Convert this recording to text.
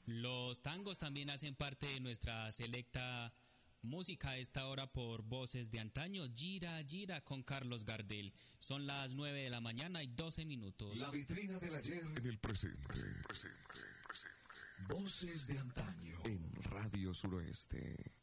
Los tangos también hacen parte de nuestra selecta música a esta hora por Voces de Antaño. Gira, gira con Carlos Gardel. Son las 9 de la mañana y 12 minutos. La vitrina del ayer en el presente. Voces de Antaño en Radio Suroeste.